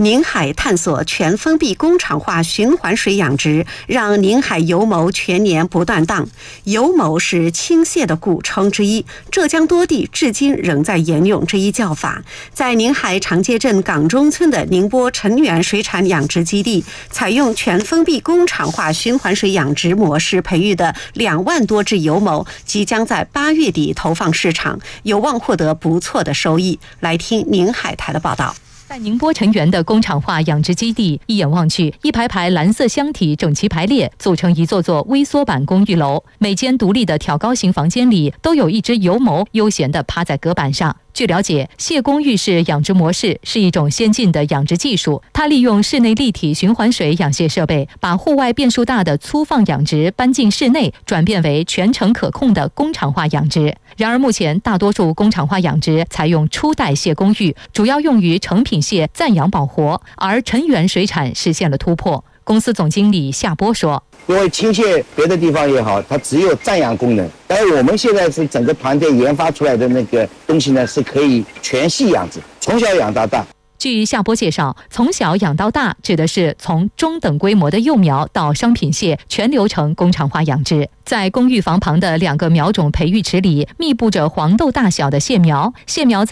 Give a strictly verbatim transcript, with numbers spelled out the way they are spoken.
宁海探索全封闭工厂化循环水养殖，让宁海油瘼全年不断荡。油瘼是倾泻的古称之一，浙江多地至今仍在沿用这一叫法。在宁海长街镇港中村的宁波陈源水产养殖基地，采用全封闭工厂化循环水养殖模式培育的两万多只油瘼，即将在八月底投放市场，有望获得不错的收益。来听宁海台的报道。 在宁波陈源的工厂化养殖基地，一眼望去，一排排蓝色箱体整齐排列，组成一座座微缩版公寓楼。每间独立的挑高型房间里，都有一只油瘼悠闲地趴在隔板上。据了解，蟹公寓式养殖模式是一种先进的养殖技术，它利用室内立体循环水养蟹设备，把户外变数大的粗放养殖搬进室内，转变为全程可控的工厂化养殖。然而，目前大多数工厂化养殖采用初代蟹公寓，主要用于成品蟹暂养保活，而陈源水产实现了突破。公司总经理夏波说：“ 因为青蟹别的地方也好，它只有暂养功能，但是我们现在是整个团队研发出来的那个东西呢，是可以全系养殖，从小养到大。” 据夏波介绍，从小养到大指的是从中等规模的幼苗到商品蟹全流程工厂化养殖。在公寓房旁的两个苗种培育池里，密布着黄豆大小的蟹苗，蟹苗在